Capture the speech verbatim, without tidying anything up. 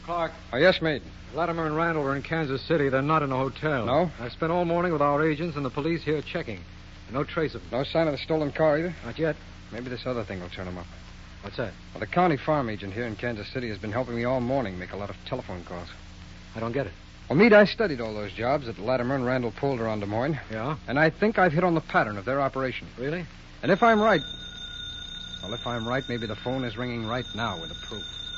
Clark. Oh, yes, mate. Latimer and Randall are in Kansas City. They're not in a hotel. No? I spent all morning with our agents and the police here checking. No trace of them. No sign of the stolen car either? Not yet. Maybe this other thing will turn them up. What's that? Well, the county farm agent here in Kansas City has been helping me all morning make a lot of telephone calls. I don't get it. Well, Meade, I studied all those jobs that Latimer and Randall pulled around Des Moines. Yeah? And I think I've hit on the pattern of their operation. Really? And if I'm right... Well, if I'm right, maybe the phone is ringing right now with the proof.